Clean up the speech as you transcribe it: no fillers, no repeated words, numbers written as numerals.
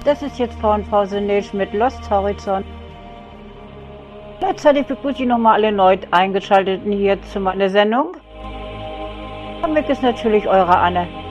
Das ist jetzt Frau und Frau Senilsch mit Lost Horizon. Gleichzeitig begrüße ich nochmal alle neu eingeschalteten hier zu meiner Sendung. Damit ist natürlich eure Anne.